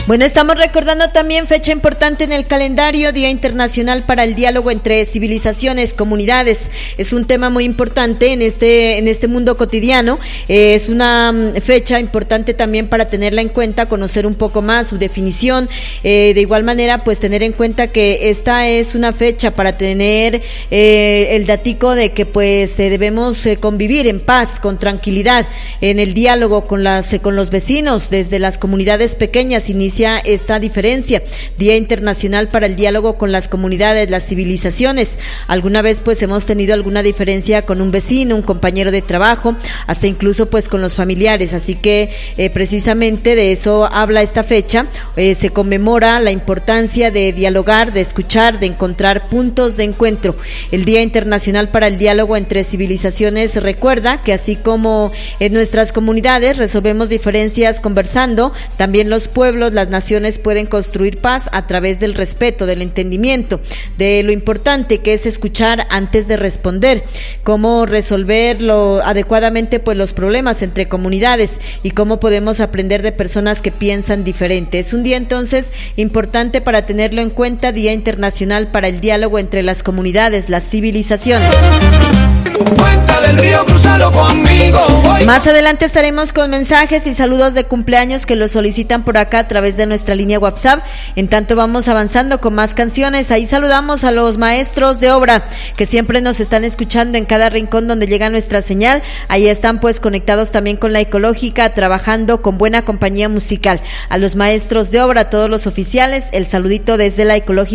Bueno, estamos recordando también fecha importante en el calendario, Día Internacional para el Diálogo entre Civilizaciones, Comunidades. Es un tema muy importante en este mundo cotidiano. Es una fecha importante también para tenerla en cuenta, conocer un poco más su definición. De igual manera, pues tener en cuenta que esta es una fecha para tener el datico de que pues debemos convivir en paz, con tranquilidad, en el diálogo con los vecinos, desde las comunidades pequeñas inicia esta diferencia. Día Internacional para el Diálogo con las Comunidades, las Civilizaciones. Alguna vez pues hemos tenido alguna diferencia con un vecino, un compañero de trabajo, hasta incluso pues con los familiares, así que precisamente de eso habla esta fecha. Se conmemora la importancia de dialogar, de escuchar, de encontrar puntos de encuentro. El Día Internacional para el Diálogo entre Civilizaciones recuerda que así como en nuestras comunidades resolvemos diferencias conversando, también los pueblos, las naciones pueden construir paz a través del respeto, del entendimiento, de lo importante que es escuchar antes de responder, cómo resolverlo adecuadamente pues los problemas entre comunidades y cómo podemos aprender de personas que piensan diferente. Es un día entonces importante para tenerlo en cuenta, Día Internacional para el Diálogo entre las Comunidades, las Civilizaciones. Del río, cruzalo conmigo. Más adelante estaremos con mensajes y saludos de cumpleaños que lo solicitan por acá a través de nuestra línea WhatsApp. En tanto vamos avanzando con más canciones. Ahí saludamos a los maestros de obra que siempre nos están escuchando en cada rincón donde llega nuestra señal. Ahí están pues conectados también con la Ecológica, trabajando con buena compañía musical. A los maestros de obra, a todos los oficiales, el saludito desde la Ecológica.